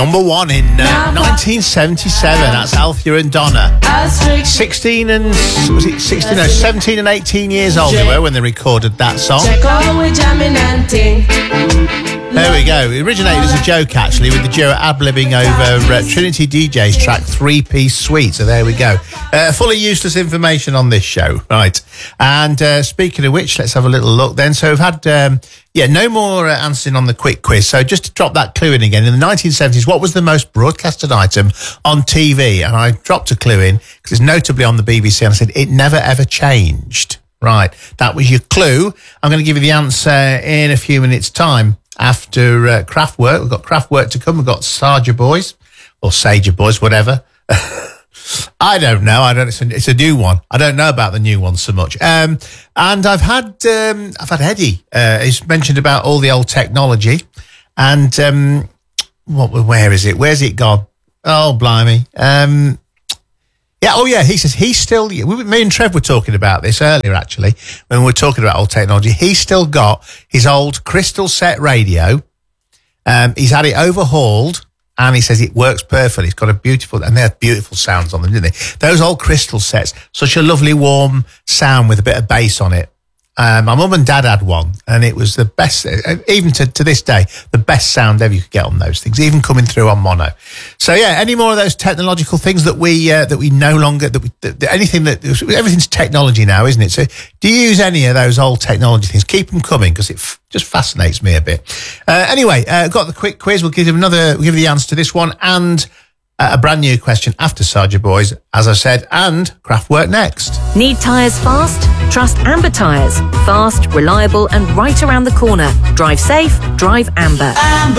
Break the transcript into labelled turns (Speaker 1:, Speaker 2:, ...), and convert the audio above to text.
Speaker 1: Number one in 1977. That's Althea and Donna. 17 and 18 years old they were when they recorded that song. There we go. It originated as a joke, actually, with the duo ad-libbing over Trinity DJ's track 3-Piece Suite. So there we go. Fully useless information on this show. Right. And speaking of which, let's have a little look then. So we've had, no more answering on the quick quiz. So just to drop that clue in again, in the 1970s, what was the most broadcasted item on TV? And I dropped a clue in because it's notably on the BBC, and I said it never ever changed. Right. That was your clue. I'm going to give you the answer in a few minutes' time. After Kraftwerk, we've got Kraftwerk to come. We've got Sager Boys or Sager Boys, whatever. I don't know. It's a new one. I don't know about the new one so much. And I've had Eddie. He's mentioned about all the old technology. And where is it? Where's it gone? Oh, blimey. He says he's still... Me and Trev were talking about this earlier, actually, when we were talking about old technology. He's still got his old crystal set radio. He's had it overhauled, and he says it works perfectly. It's got a beautiful... And they have beautiful sounds on them, didn't they? Those old crystal sets, such a lovely, warm sound with a bit of bass on it. My mum and dad had one, and it was the best, even to this day, the best sound ever you could get on those things, even coming through on mono. So yeah, any more of those technological things that we no longer, everything's technology now, isn't it? So do you use any of those old technology things? Keep them coming, because it just fascinates me a bit. Anyway, got the quick quiz. We'll give you the answer to this one and a brand new question after Sager Boys, as I said, and Kraftwerk next.
Speaker 2: Need tyres fast? Trust Amber Tyres. Fast, reliable and right around the corner. Drive safe, drive Amber.
Speaker 3: Amber.